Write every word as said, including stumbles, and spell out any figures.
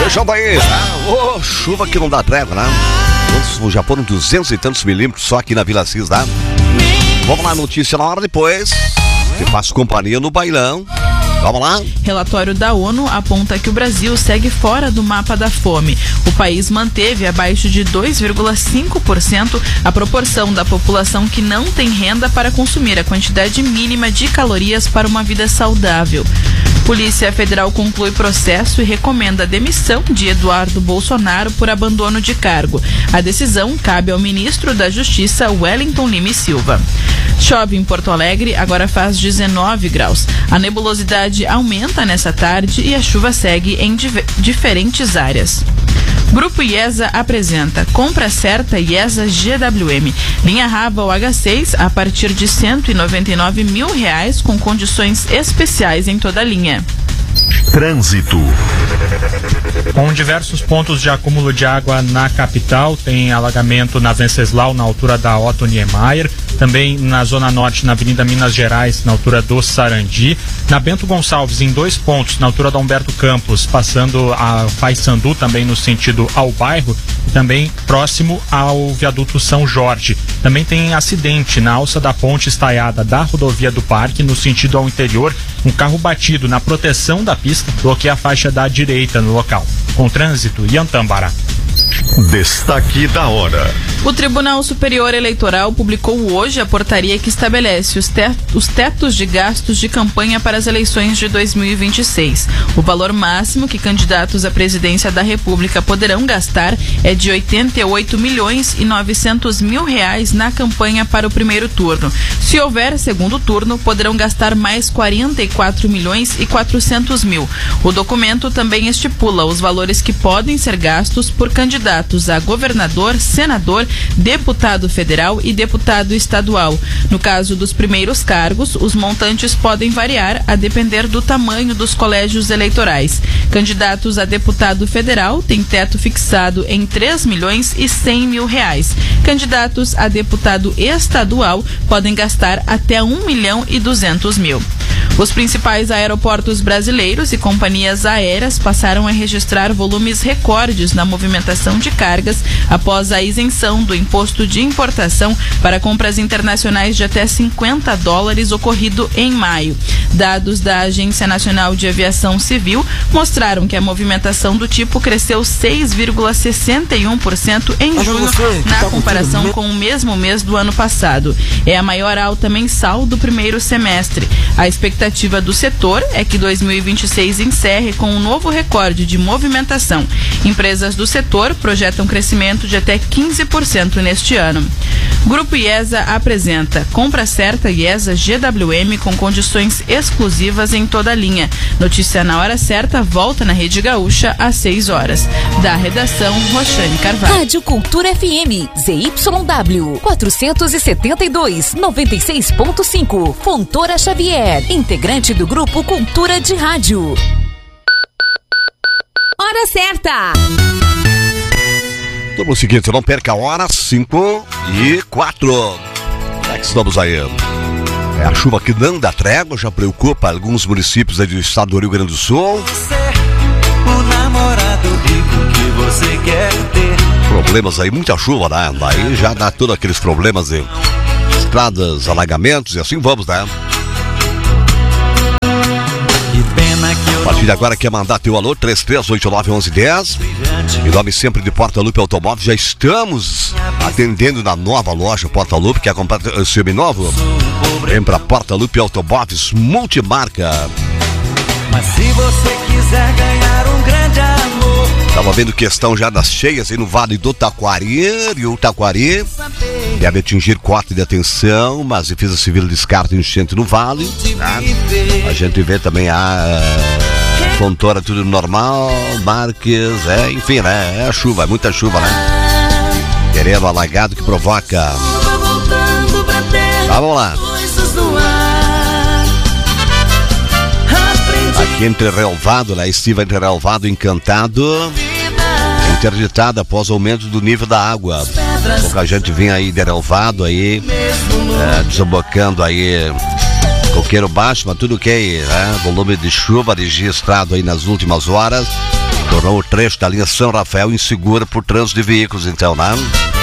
Fechando aí, ah, oh, chuva que não dá trégua, né? Já foram duzentos e tantos milímetros só aqui na Vila Cis, tá? Vamos lá, notícia na hora depois. Te faço companhia no bailão. Vamos lá. Relatório da ONU aponta que o Brasil segue fora do mapa da fome. O país manteve abaixo de dois vírgula cinco por cento a proporção da população que não tem renda para consumir a quantidade mínima de calorias para uma vida saudável. Polícia Federal conclui processo e recomenda a demissão de Eduardo Bolsonaro por abandono de cargo. A decisão cabe ao ministro da Justiça, Wellington Lima e Silva. Chove em Porto Alegre, agora faz dezenove graus. A nebulosidade aumenta nessa tarde e a chuva segue em div- diferentes áreas. Grupo IESA apresenta Compra Certa IESA G W M. Linha Raval H seis a partir de cento e noventa e nove mil reais com condições especiais em toda a linha. Trânsito. Com diversos pontos de acúmulo de água na capital, tem alagamento na Venceslau, na altura da Otto Niemeyer, também na Zona Norte, na Avenida Minas Gerais, na altura do Sarandi, na Bento Gonçalves, em dois pontos, na altura da Humberto Campos, passando a Paissandu, também no sentido ao bairro, e também próximo ao viaduto São Jorge. Também tem acidente na alça da ponte estaiada da rodovia do Parque, no sentido ao interior, um carro batido na proteção da pista bloqueia a faixa da direita no local. Com trânsito, Iantambará. Destaque da hora. O Tribunal Superior Eleitoral publicou hoje a portaria que estabelece os, te- os tetos de gastos de campanha para as eleições de dois mil e vinte e seis. O valor máximo que candidatos à presidência da República poderão gastar é de oitenta e oito milhões e novecentos mil reais na campanha para o primeiro turno. Se houver segundo turno, poderão gastar mais quarenta e quatro milhões e quatrocentos mil. O documento também estipula os valores que podem ser gastos por candidatos a governador, senador, deputado federal e deputado estadual. No caso dos primeiros cargos, os montantes podem variar a depender do tamanho dos colégios eleitorais. Candidatos a deputado federal têm teto fixado em três milhões e cem mil reais. Candidatos a deputado estadual podem gastar até um milhão e duzentos mil. Os principais aeroportos brasileiros e companhias aéreas passaram a registrar volumes recordes na movimentação de cargas após a isenção do imposto de importação para compras internacionais de até cinquenta dólares ocorrido em maio. Dados da Agência Nacional de Aviação Civil mostraram que a movimentação do tipo cresceu seis vírgula sessenta e um por cento em junho na comparação com o mesmo mês do ano passado. É a maior alta mensal do primeiro semestre. A expectativa do setor é que dois mil e vinte e seis encerre com um novo recorde de movimentação. Empresas do setor projetam crescimento de até quinze por cento neste ano. Grupo IESA apresenta Compra Certa IESA G W M com condições exclusivas em toda a linha. Notícia na hora certa volta na Rede Gaúcha às seis horas. Da redação, Roxane Carvalho. Rádio Cultura F M, Z Y W, quatrocentos e setenta e dois, noventa e seis ponto cinco, Fontoura Xavier, integrante do Grupo Cultura de Rádio. Hora certa! Então, no seguinte, não perca a hora, cinco e quatro. Como é que estamos aí? É a chuva que não dá trégua, já preocupa alguns municípios aí do estado do Rio Grande do Sul. O namorado rico que você quer ter. Problemas aí, muita chuva, né? Daí já dá todos aqueles problemas de estradas, alagamentos e assim vamos, né? A partir de agora quer mandar teu alô, três três oito nove um um um zero. Em nome sempre de Porta Lupe Automóveis, já estamos atendendo na nova loja Porta Lupe, que é comprar seminovo. Vem pra Porta Lupe Automóveis, multimarca. Mas se você quiser ganhar um grande amor, tava vendo questão já das cheias aí no Vale do Taquari, e o Taquari deve atingir cota de atenção, mas Defesa Civil descarta enchente no Vale, tá? A gente vê também a Fontoura tudo normal, Marques, é, enfim, né? É a chuva, é muita chuva, né? Terreno alagado que provoca. Tá, vamos lá. Aqui entre Relvado, né? Estiva entre Relvado e Encantado, interditada após aumento do nível da água. Pouca gente vinha aí de Relvado aí, é, desembocando aí Coqueiro Baixo, mas tudo ok, né? Volume de chuva registrado aí nas últimas horas. Tornou o trecho da linha São Rafael insegura por trânsito de veículos, então, né?